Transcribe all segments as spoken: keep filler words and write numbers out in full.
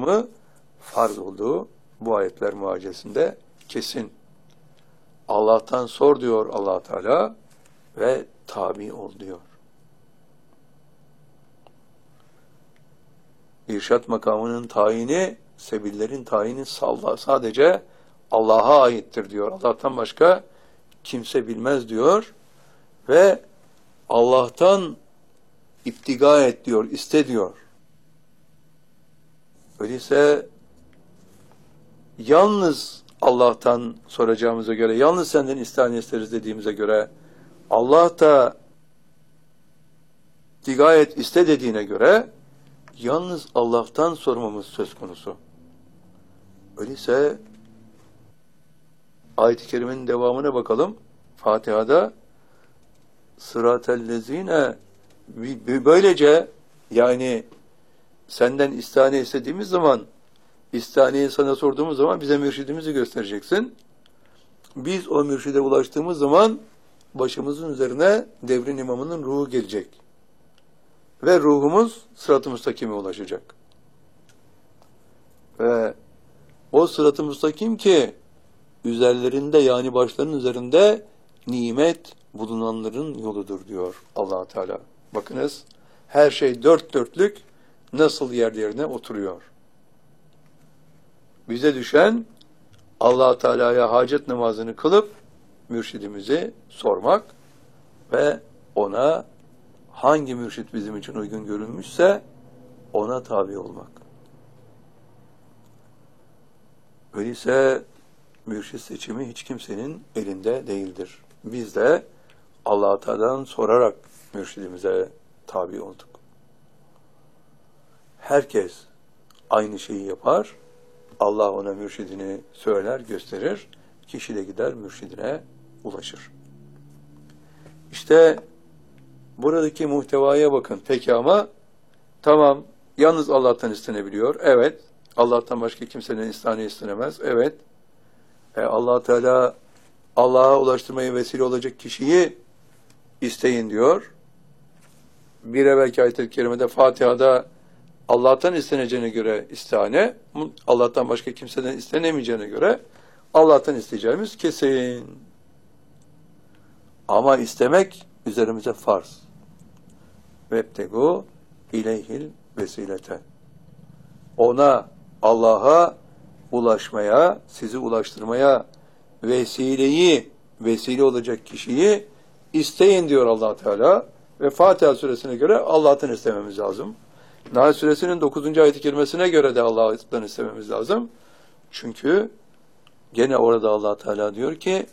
ulaşımı farz olduğu bu ayetler muhacesinde kesin. Allah'tan sor diyor Allah Teala ve tabi ol diyor. İrşad makamının tayini, sebillerin tayini sadece Allah'a aittir diyor. Allah'tan başka kimse bilmez diyor ve Allah'tan iptiga et diyor, iste diyor. Öyleyse yalnız Allah'tan soracağımıza göre, yalnız senden istihane isteriz dediğimize göre, Allah da iptiga et, iste dediğine göre yalnız Allah'tan sormamız söz konusu. Öyleyse ayet-i kerimenin devamına bakalım. Fatiha'da sıratellezine, böylece yani senden istihane istediğimiz zaman, istihaneyi sana sorduğumuz zaman bize mürşidimizi göstereceksin. Biz o mürşide ulaştığımız zaman başımızın üzerine devrin imamının ruhu gelecek. Ve ruhumuz sırat-ı müstakime ulaşacak. Ve o sırat-ı müstakim ki üzerlerinde, yani başlarının üzerinde nimet bulunanların yoludur diyor Allah Teala. Bakınız, her şey dört dörtlük nasıl yer yerine oturuyor. Bize düşen Allah Teala'ya hacet namazını kılıp mürşidimizi sormak ve ona hangi mürşit bizim için uygun görülmüşse ona tabi olmak. Öyleyse mürşit seçimi hiç kimsenin elinde değildir. Biz de Allah-u Teala'dan sorarak mürşidimize tabi olduk. Herkes aynı şeyi yapar. Allah ona mürşidini söyler, gösterir. Kişi de gider mürşidine ulaşır. İşte buradaki muhtevaya bakın. Peki ama tamam, yalnız Allah'tan istenebiliyor. Evet. Allah'tan başka kimsenin istihane istenemez. Evet. E Allah Teala Allah'a ulaştırmaya vesile olacak kişiyi isteyin diyor. Bir evvelki ayet-i kerimede Fatiha'da Allah'tan isteneceğine göre istihane, Allah'tan başka kimseden istenemeyeceğine göre Allah'tan isteyeceğimiz kesin. Ama istemek üzerimize farz. Vebtegu ileyhil vesilete. Ona, Allah'a ulaşmaya, sizi ulaştırmaya vesileyi, vesile olacak kişiyi isteyin diyor Allah Teala ve Fatiha suresine göre Allah'tan istememiz lazım. Nahl suresinin dokuzuncu ayet-i kerimesine göre de Allah'tan istememiz lazım. Çünkü gene orada Allah Teala diyor ki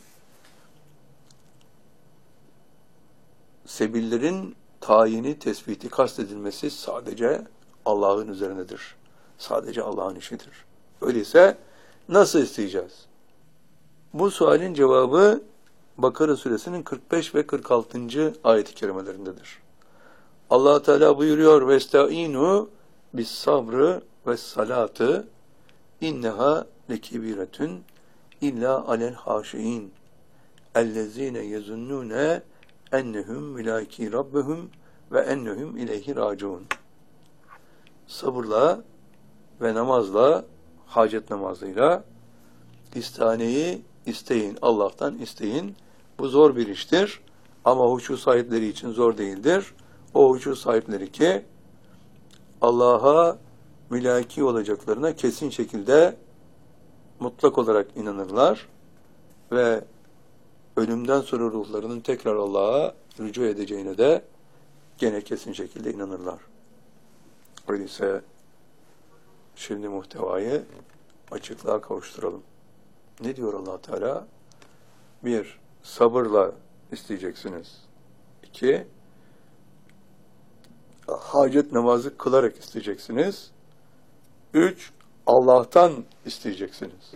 sebillerin tayini, tespiti, kastedilmesi sadece Allah'ın üzerinedir. Sadece Allah'ın işidir. Öyleyse nasıl isteyeceğiz? Bu sualin cevabı Bakara suresinin kırk beş ve kırk altıncı ayet-i kerimelerindedir. Allah Teala buyuruyor: "Vestaînû bis sabrı ves salâtı inneha lekebiretun illa alel haşiin ellezîne yezunnûne ennehum milâkî rabbihum ve ennehum ileyhi râciûn." Sabırla ve namazla, hacet namazıyla istihaneyi isteyin, Allah'tan isteyin. Bu zor bir iştir ama huşu sahipleri için zor değildir. O huşu sahipleri ki Allah'a mülaki olacaklarına kesin şekilde mutlak olarak inanırlar ve ölümden sonra ruhlarının tekrar Allah'a rücu edeceğine de gene kesin şekilde inanırlar. Öyleyse şimdi muhtevayı açıklığa kavuşturalım. Ne diyor Allah Teala? Bir, sabırla isteyeceksiniz. İki, hacet namazı kılarak isteyeceksiniz. Üç, Allah'tan isteyeceksiniz.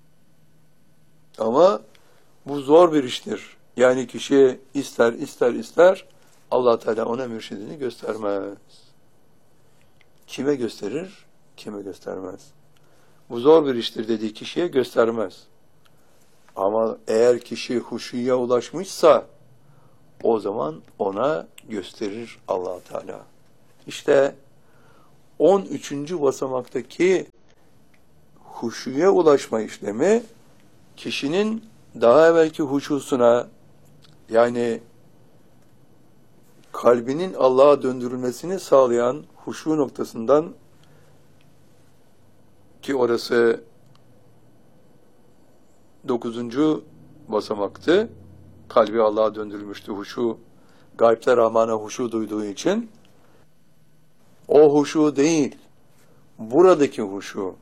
Ama bu zor bir iştir. Yani kişi ister ister ister Allah Teala ona mürşidini göstermez. Kime gösterir? Kime göstermez. Bu zor bir iştir dediği kişiye göstermez. Ama eğer kişi huşuya ulaşmışsa o zaman ona gösterir Allah Teala. İşte on üçüncü basamaktaki huşuya ulaşma işlemi kişinin daha evvelki huşusuna, yani kalbinin Allah'a döndürülmesini sağlayan huşu noktasından, ki orası dokuzuncu basamaktı. Kalbi Allah'a döndürülmüştü. Huşu, gaybte Rahman'a huşu duyduğu için. O huşu değil, buradaki huşu,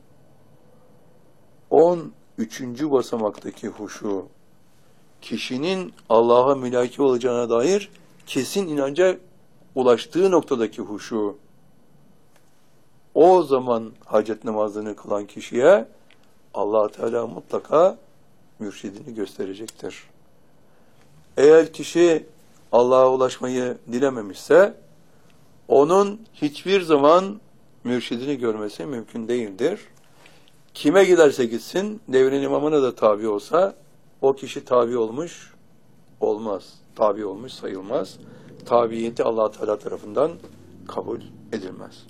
on üçüncü basamaktaki huşu, kişinin Allah'a mülaki olacağına dair kesin inanca ulaştığı noktadaki huşu, o zaman hacet namazını kılan kişiye Allah Teala mutlaka mürşidini gösterecektir. Eğer kişi Allah'a ulaşmayı dilememişse, onun hiçbir zaman mürşidini görmesi mümkün değildir. Kime giderse gitsin, devrin imamına da tabi olsa, o kişi tabi olmuş olmaz. Tabi olmuş sayılmaz. Tabiyeti Allah Teala tarafından kabul edilmez.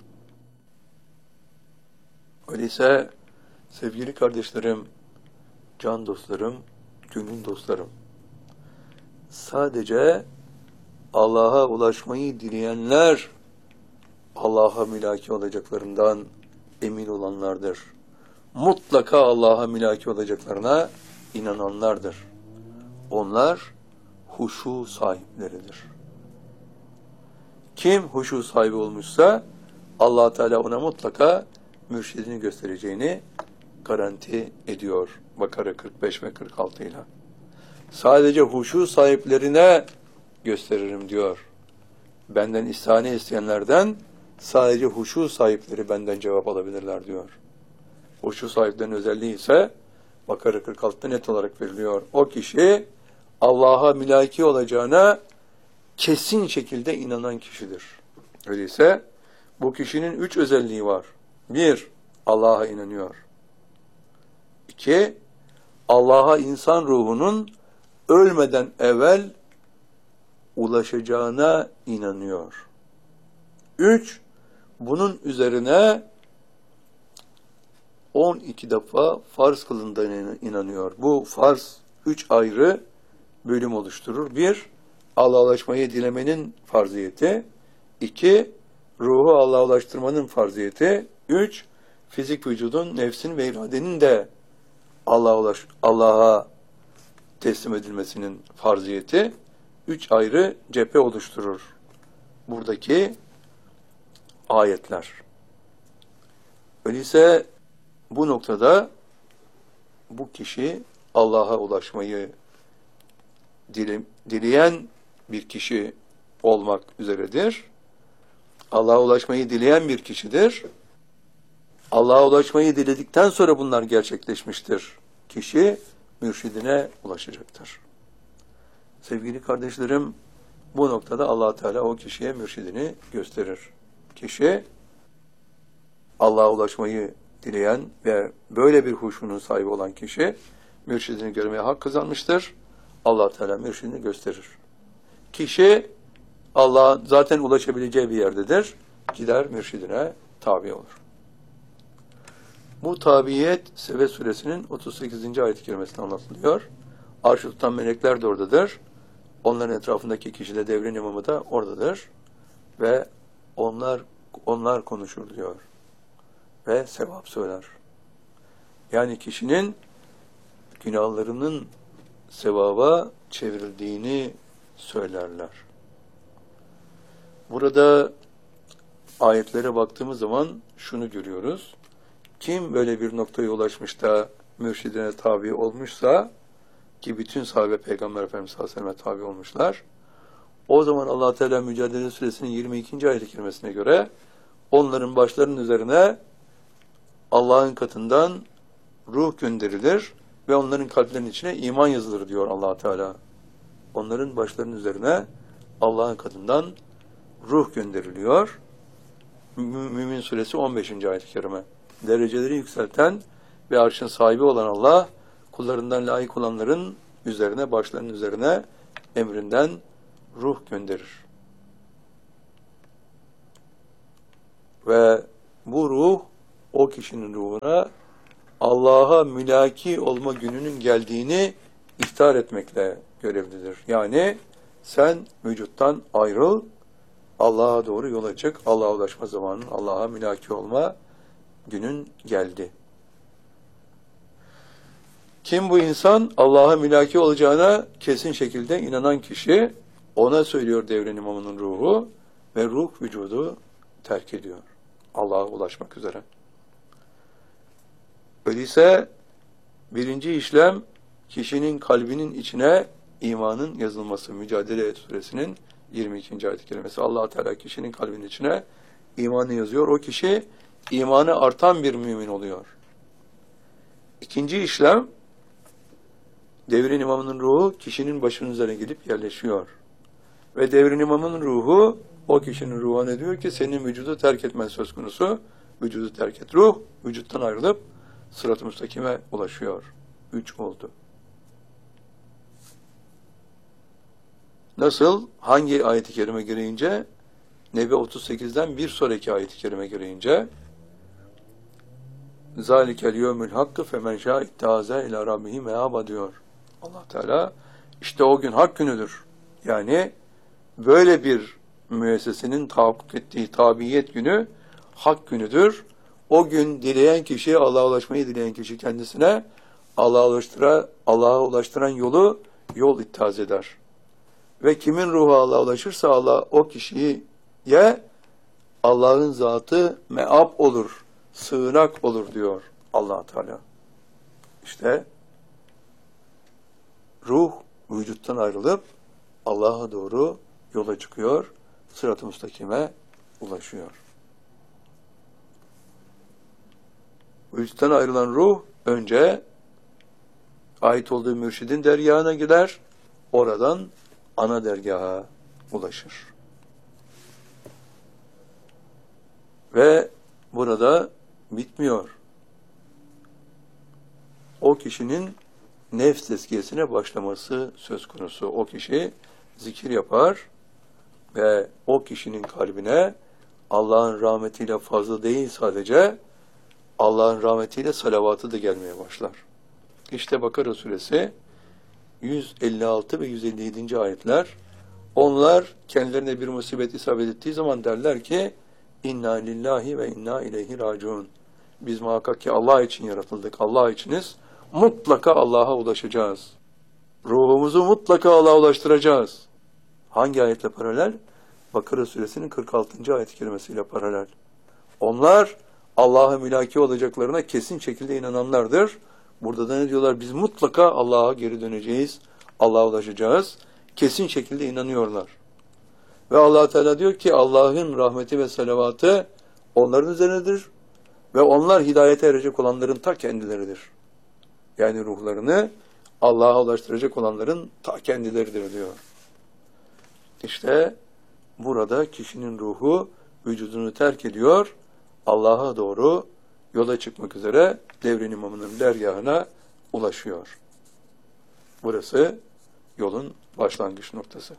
Öyleyse sevgili kardeşlerim, can dostlarım, gönül dostlarım, sadece Allah'a ulaşmayı dileyenler Allah'a mülaki olacaklarından emin olanlardır. Mutlaka Allah'a mülaki olacaklarına inananlardır. Onlar huşu sahipleridir. Kim huşu sahibi olmuşsa Allah Teala ona mutlaka mürşidini göstereceğini garanti ediyor. Bakara kırk beş ve kırk altı ile. Sadece huşu sahiplerine gösteririm diyor. Benden istihane isteyenlerden sadece huşu sahipleri benden cevap alabilirler diyor. Huşu sahiplerinin özelliği ise Bakara kırk altıda net olarak veriliyor. O kişi Allah'a mülaki olacağına kesin şekilde inanan kişidir. Öyleyse bu kişinin üç özelliği var. Bir, Allah'a inanıyor. İki, Allah'a insan ruhunun ölmeden evvel ulaşacağına inanıyor. Üç, bunun üzerine on iki defa farz kılındığına inanıyor. Bu farz üç ayrı bölüm oluşturur. Bir, Allah'a ulaşmayı dilemenin farziyeti. İki, ruhu Allah'a ulaştırmanın farziyeti. Üç, fizik vücudun, nefsin ve iradenin de Allah'a ulaş, Allah'a teslim edilmesinin farziyeti. Üç ayrı cephe oluşturur buradaki ayetler. Öyleyse bu noktada bu kişi Allah'a ulaşmayı dile, dileyen bir kişi olmak üzeredir. Allah'a ulaşmayı dileyen bir kişidir. Allah'a ulaşmayı diledikten sonra bunlar gerçekleşmiştir. Kişi mürşidine ulaşacaktır. Sevgili kardeşlerim, bu noktada Allah Teala o kişiye mürşidini gösterir. Kişi Allah'a ulaşmayı dileyen ve böyle bir huşunun sahibi olan kişi mürşidini görmeye hak kazanmıştır. Allah Teala mürşidini gösterir. Kişi Allah'a zaten ulaşabileceği bir yerdedir. Gider mürşidine tabi olur. Bu tabiyet Sebe suresinin otuz sekizinci ayet-i kerimesinde anlatılıyor. Arşı tutan melekler de oradadır. Onların etrafındaki kişi de devrin imamı da oradadır. Ve onlar onlar konuşur diyor. Ve sevap söyler. Yani kişinin günahlarının sevaba çevrildiğini söylerler. Burada ayetlere baktığımız zaman şunu görüyoruz. Kim böyle bir noktaya ulaşmış da mürşidine tabi olmuşsa, ki bütün sahabe Peygamber Efendimiz sallallahu aleyhi ve sellem'e tabi olmuşlar, o zaman Allah Teala Mücadele Suresinin yirmi ikinci ayet-i kerimesine göre onların başlarının üzerine Allah'ın katından ruh gönderilir ve onların kalplerinin içine iman yazılır diyor Allah Teala. Onların başlarının üzerine Allah'ın katından ruh gönderiliyor. Mümin Suresi on beşinci ayet-i kerime. Dereceleri yükselten ve arşın sahibi olan Allah, kullarından layık olanların üzerine, başlarının üzerine emrinden ruh gönderir. Ve bu ruh o kişinin ruhuna Allah'a mülaki olma gününün geldiğini ihtar etmekle görevlidir. Yani sen vücuttan ayrıl, Allah'a doğru yola çık. Allah'a ulaşma zamanın, Allah'a mülaki olma günün geldi. Kim bu insan? Allah'a mülaki olacağına kesin şekilde inanan kişi, ona söylüyor devrin imamının ruhu ve ruh vücudu terk ediyor. Allah'a ulaşmak üzere. Öyleyse birinci işlem kişinin kalbinin içine imanın yazılması. Mücadele Suresinin yirmi ikinci ayet-i kerimesi. Allah Teala kişinin kalbinin içine imanı yazıyor. O kişi imanı artan bir mümin oluyor. İkinci işlem devrin imamının ruhu kişinin başının üzerine gelip yerleşiyor. Ve devrin imamının ruhu o kişinin ruhuna diyor ki senin vücudu terk etmen söz konusu. Vücudu terk et. Ruh vücuttan ayrılıp sırat-ı müstakime ulaşıyor. Üç oldu. Nasıl? Hangi ayet-i kerime gereğince? Nebe otuz sekizden bir sonraki ayet-i kerime gereğince zalikel yevmül hakkı femen şâ ittâze ilâ rabbihi meâba diyor. Allah Teala işte o gün hak günüdür. Yani böyle bir müessesenin tahakkuk ettiği tabiyet günü hak günüdür. O gün dileyen kişi, Allah'a ulaşmayı dileyen kişi kendisine Allah'a ulaştıran, Allah'a ulaştıran yolu yol ittihaz eder. Ve kimin ruhu Allah'a ulaşırsa Allah o kişiye Allah'ın zatı meab olur, sığınak olur diyor Allah Teala. İşte ruh vücuttan ayrılıp Allah'a doğru yola çıkıyor, sırat-ı müstakime ulaşıyor. Vücuttan ayrılan ruh önce ait olduğu mürşidin dergahına gider, oradan ana dergaha ulaşır. Ve burada bitmiyor. O kişinin nefs tezkiyesine başlaması söz konusu. O kişi zikir yapar ve o kişinin kalbine Allah'ın rahmetiyle fazla değil sadece Allah'ın rahmetiyle salavatı da gelmeye başlar. İşte Bakara suresi yüz elli altı ve yüz elli yedinci ayetler. Onlar kendilerine bir musibet isabet ettiği zaman derler ki İnna lillahi ve inna ileyhi raciun. Biz muhakkak ki Allah için yaratıldık. Allah içiniz. Mutlaka Allah'a ulaşacağız. Ruhumuzu mutlaka Allah'a ulaştıracağız. Hangi ayetle paralel? Bakara suresinin kırk altıncı ayet-i kerimesiyle paralel. Onlar Allah'a mülaki olacaklarına kesin şekilde inananlardır. Burada da ne diyorlar? Biz mutlaka Allah'a geri döneceğiz. Allah'a ulaşacağız. Kesin şekilde inanıyorlar. Ve Allah Teala diyor ki Allah'ın rahmeti ve salavatı onların üzerinedir. Ve onlar hidayete erecek olanların ta kendileridir. Yani ruhlarını Allah'a ulaştıracak olanların ta kendileridir diyor. İşte burada kişinin ruhu vücudunu terk ediyor. Allah'a doğru yola çıkmak üzere devrin imamının dergahına ulaşıyor. Burası yolun başlangıç noktası.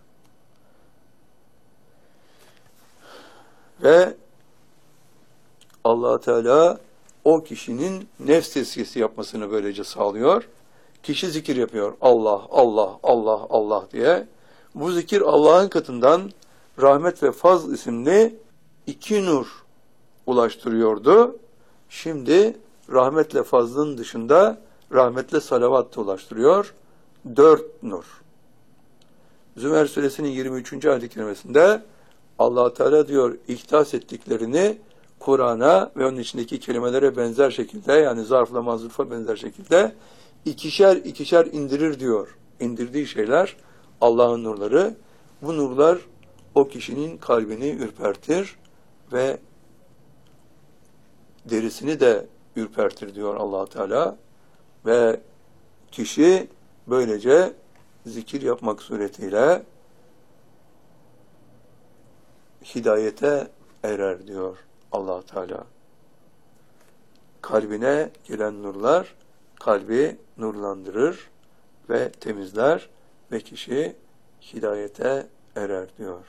Ve Allah Teala o kişinin nefs tezkiyesi yapmasını böylece sağlıyor. Kişi zikir yapıyor. Allah, Allah, Allah, Allah diye. Bu zikir Allah'ın katından rahmet ve fazl isimli iki nur ulaştırıyordu. Şimdi rahmetle fazlın dışında rahmetle salavat da ulaştırıyor. Dört nur. Zümer suresinin yirmi üçüncü ayet-i kerimesinde Allah Teala diyor ihtas ettiklerini Kur'an'a ve onun içindeki kelimelere benzer şekilde yani zarfla mazrufa benzer şekilde ikişer ikişer indirir diyor. İndirdiği şeyler Allah'ın nurları. Bu nurlar o kişinin kalbini ürpertir ve derisini de ürpertir diyor Allah Teala. Ve kişi böylece zikir yapmak suretiyle hidayete erer diyor Allah Teala. Kalbine gelen nurlar kalbi nurlandırır ve temizler ve kişi hidayete erer diyor.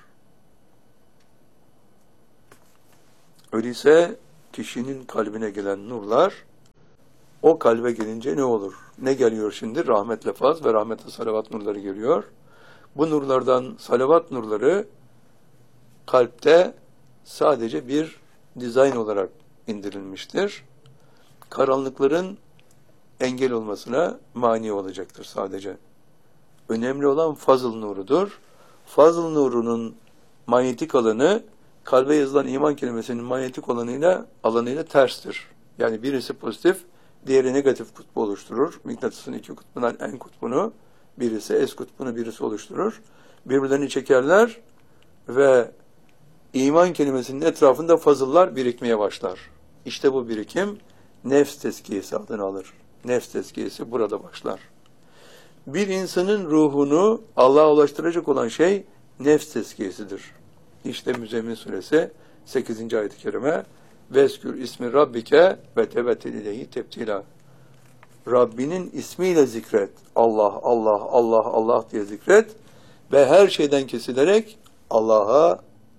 Öyleyse kişinin kalbine gelen nurlar O kalbe gelince ne olur? Ne geliyor şimdi? Rahmetle faz ve rahmetle salavat nurları geliyor. Bu nurlardan salavat nurları kalpte sadece bir dizayn olarak indirilmiştir. Karanlıkların engel olmasına mani olacaktır sadece. Önemli olan fazıl nurudur. Fazıl nurunun manyetik alanı kalbe yazılan iman kelimesinin manyetik alanıyla alanıyla terstir. Yani birisi pozitif, diğeri negatif kutbu oluşturur. Mıknatısın iki kutbundan en kutbunu, birisi S kutbunu birisi oluşturur. Birbirlerini çekerler ve iman kelimesinin etrafında fazıllar birikmeye başlar. İşte bu birikim nefs tezkiyesi adını alır. Nefs tezkiyesi burada başlar. Bir insanın ruhunu Allah'a ulaştıracak olan şey nefs tezkiyesidir. İşte Müzzemmil Suresi sekizinci ayet-i kerime Veskür ismi Rabbike ve tebettül ileyhi tebtila. Rabbinin ismiyle zikret. Allah, Allah, Allah, Allah diye zikret ve her şeyden kesilerek Allah'a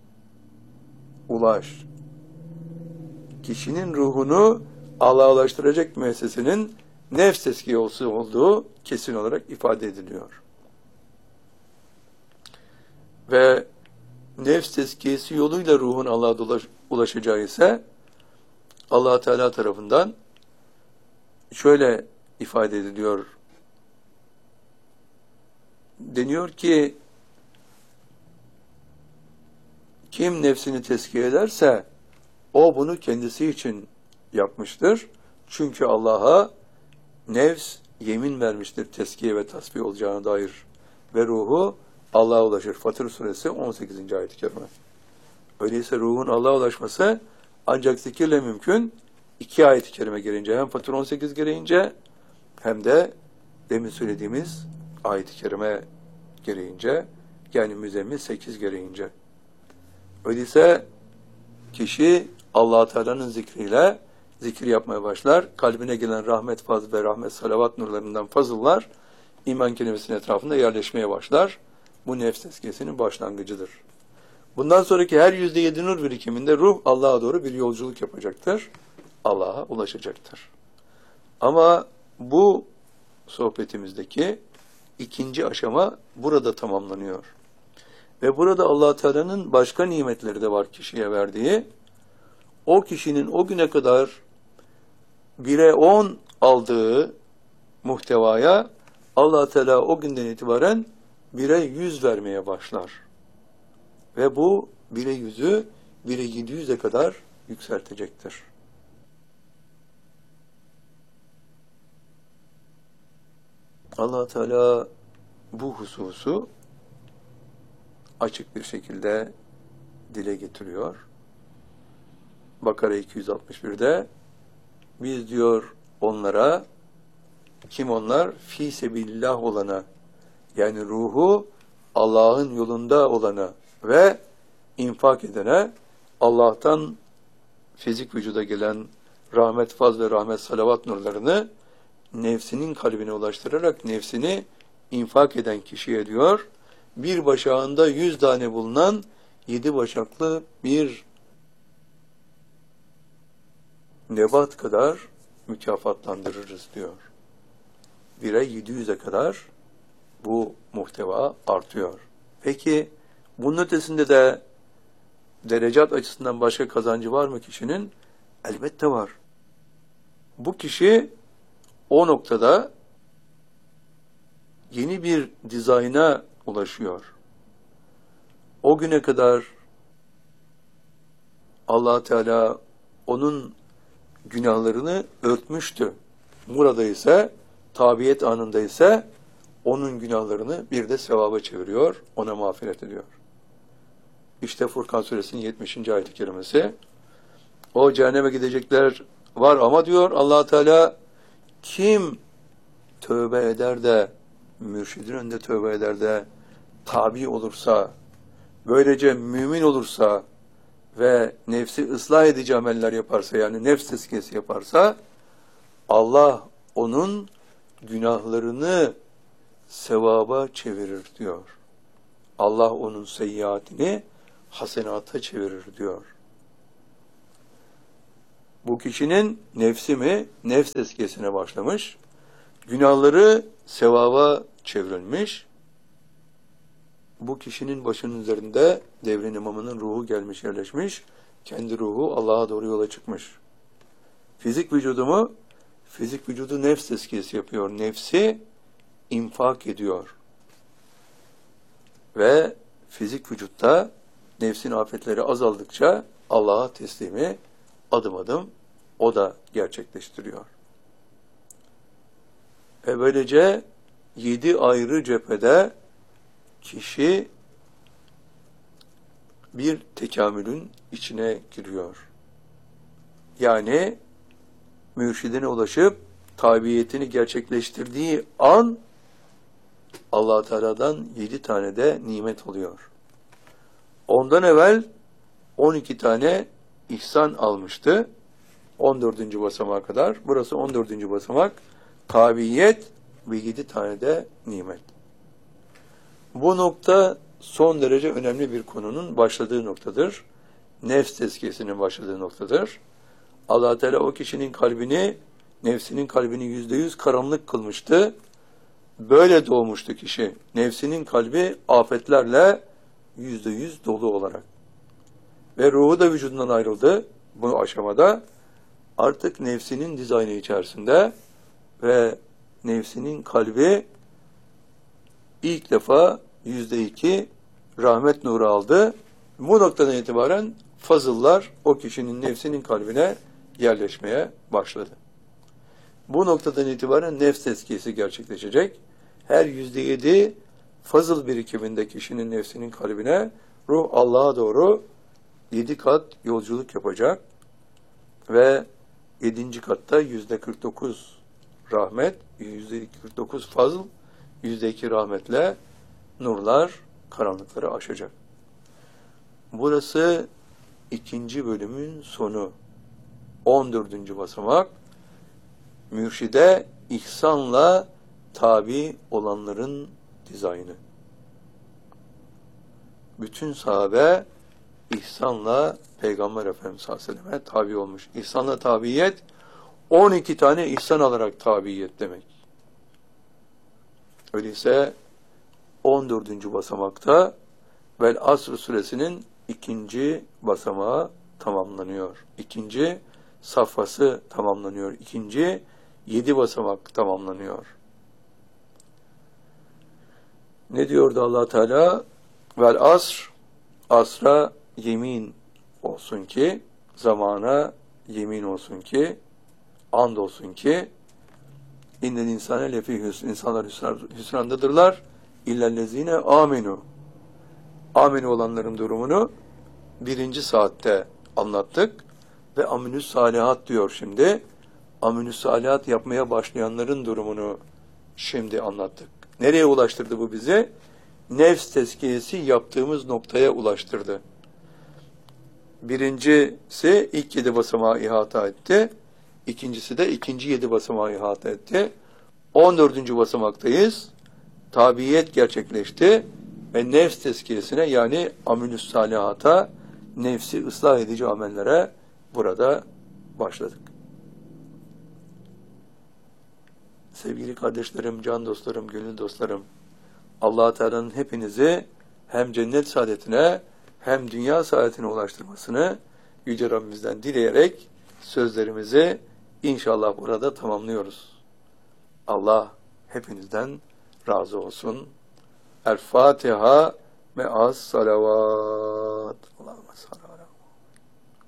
ulaş. Kişinin ruhunu Allah'a ulaştıracak müessesenin nefs tezkiyesi olduğu kesin olarak ifade ediliyor. Ve nefs tezkiyesi yoluyla ruhun Allah'a ulaşacağı ise Allah Teala tarafından şöyle ifade ediliyor. Deniyor ki kim nefsini tezkiye ederse o bunu kendisi için yapmıştır. Çünkü Allah'a nefs yemin vermiştir tezkiye ve tasbih olacağına dair ve ruhu Allah'a ulaşır. Fatır Suresi on sekizinci ayet-i kerime. Öyleyse ruhun Allah'a ulaşması ancak zikirle mümkün. İki ayet-i kerime gelince hem Fatır on sekiz gereğince hem de demin söylediğimiz ayet-i kerime gereğince yani Müzzemmil sekiz gereğince. Öyleyse kişi Allah Teala'nın zikriyle zikir yapmaya başlar. Kalbine gelen rahmet fazl ve rahmet salavat nurlarından fazıllar iman kelimesinin etrafında yerleşmeye başlar. Bu nefs tezkiyesinin başlangıcıdır. Bundan sonraki her yüzde yedi nur birikiminde ruh Allah'a doğru bir yolculuk yapacaktır. Allah'a ulaşacaktır. Ama bu sohbetimizdeki ikinci aşama burada tamamlanıyor. Ve burada Allah Teala'nın başka nimetleri de var kişiye verdiği. O kişinin o güne kadar bire on aldığı muhtevaya Allah Teala o günden itibaren bire yüz vermeye başlar. Ve bu bire yüzü bire yedi yüze kadar yükseltecektir. Allah Teala bu hususu açık bir şekilde dile getiriyor. Bakara iki yüz altmış bir'de biz diyor onlara, kim onlar? Fî sebilillah olana, yani ruhu Allah'ın yolunda olana ve infak edene, Allah'tan fizik vücuda gelen rahmet, faz ve rahmet salavat nurlarını nefsinin kalbine ulaştırarak nefsini infak eden kişiye diyor, bir başağında yüz tane bulunan yedi başaklı bir nebat kadar mükafatlandırırız diyor. Bire yedi yüze kadar bu muhteva artıyor. Peki bunun ötesinde de derecat açısından başka kazancı var mı kişinin? Elbette var. Bu kişi o noktada yeni bir dizayna ulaşıyor. O güne kadar Allah Teala onun günahlarını örtmüştü. Burada ise tabiyet anında ise onun günahlarını bir de sevaba çeviriyor, ona mağfiret ediyor. İşte Furkan Suresinin yetmişinci ayet-i kerimesi. O cehenneme gidecekler var ama diyor Allah Teala, kim tövbe eder de mürşidin önünde tövbe eder de tabi olursa, böylece mümin olursa ve nefsi ıslah edici ameller yaparsa, yani nefs tezkiyesi yaparsa, Allah onun günahlarını sevaba çevirir diyor. Allah onun seyyiatini hasenata çevirir diyor. Bu kişinin nefsi mi? Nefs tezkiyesine başlamış. Günahları sevaba çevrilmiş. Bu kişinin başının üzerinde devrin imamının ruhu gelmiş, yerleşmiş. Kendi ruhu Allah'a doğru yola çıkmış. Fizik vücudu mu? Fizik vücudu nefs tezkiyesi yapıyor. Nefsi infak ediyor. Ve fizik vücutta nefsin afetleri azaldıkça Allah'a teslimi adım adım o da gerçekleştiriyor. Ve böylece yedi ayrı cephede kişi bir tekamülün içine giriyor. Yani mürşidine ulaşıp tabiyetini gerçekleştirdiği an Allah-u Teala'dan yedi tane de nimet oluyor. Ondan evvel on iki tane ihsan almıştı. on dördüncü basamağa kadar. Burası on dördüncü basamak. Tabiyet ve yedi tane de nimet. Bu nokta son derece önemli bir konunun başladığı noktadır. Nefs tezkiyesinin başladığı noktadır. Allah Teala o kişinin kalbini, nefsinin kalbini yüzde yüz karanlık kılmıştı. Böyle doğmuştu kişi. Nefsinin kalbi afetlerle yüzde yüz dolu olarak. Ve ruhu da vücudundan ayrıldı bu aşamada. Artık nefsinin dizaynı içerisinde ve nefsinin kalbi ilk defa yüzde iki rahmet nuru aldı. Bu noktadan itibaren fazıllar o kişinin nefsinin kalbine yerleşmeye başladı. Bu noktadan itibaren nefs tezkiyesi gerçekleşecek. Her yüzde yedi fazıl birikiminde kişinin nefsinin kalbine ruh Allah'a doğru yedi kat yolculuk yapacak ve yedinci katta yüzde kırk dokuz rahmet, yüzde kırk dokuz fazıl, yüzde iki rahmetle nurlar karanlıkları aşacak. Burası ikinci bölümün sonu. on dördüncü basamak. Mürşide ihsanla tabi olanların dizaynı. Bütün sahabe ihsanla Peygamber Efendimiz sallallahu aleyhi ve selleme tabi olmuş. İhsanla tabiyet on iki tane ihsan alarak tabiyet demek. Öyleyse on dördüncü basamakta Vel Asr suresinin ikinci basamağı tamamlanıyor. İkinci safhası tamamlanıyor. İkinci yedi basamak tamamlanıyor. Ne diyordu Allah Teala? Vel Asr, asra yemin olsun ki, zamana yemin olsun ki, and olsun ki, innel insane lefî hüsn, insanlar hüsrandadırlar, illellezine amenu. Amenu olanların durumunu birinci saatte anlattık ve aminüs salihat diyor şimdi. Aminüs salihat yapmaya başlayanların durumunu şimdi anlattık. Nereye ulaştırdı bu bizi? Nefs tezkiyesi yaptığımız noktaya ulaştırdı. Birincisi ilk yedi basamağı ihata etti. İkincisi de ikinci yedi basamağı ihata etti. On dördüncü basamaktayız. Tabiyet gerçekleşti ve nefs tezkiyesine yani aminüs salihata, nefsi ıslah edici amellere burada başladık. Sevgili kardeşlerim, can dostlarım, gönül dostlarım, Allah-u Teala'nın hepinizi hem cennet saadetine hem dünya saadetine ulaştırmasını Yüce Rabbimizden dileyerek sözlerimizi inşallah burada tamamlıyoruz. Allah hepinizden razı olsun. El Fatiha me'as salavat. Allahümme sallallahu